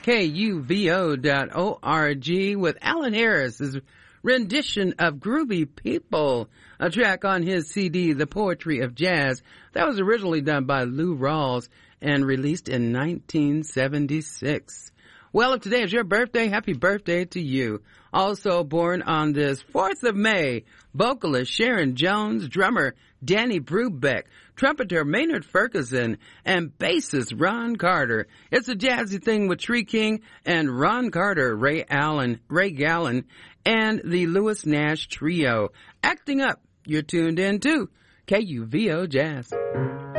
KUVO.org with Alan Harris's rendition of Groovy People, a track on his CD, The Poetry of Jazz, that was originally done by Lou Rawls and released in 1976. Well, if today is your birthday, happy birthday to you. Also born on this 4th of May, vocalist Sharon Jones, drummer Danny Brubeck, trumpeter Maynard Ferguson, and bassist Ron Carter. It's a jazzy thing with Tree King and Ron Carter, Ray Gallen, and the Lewis Nash Trio. Acting up, you're tuned in to KUVO Jazz.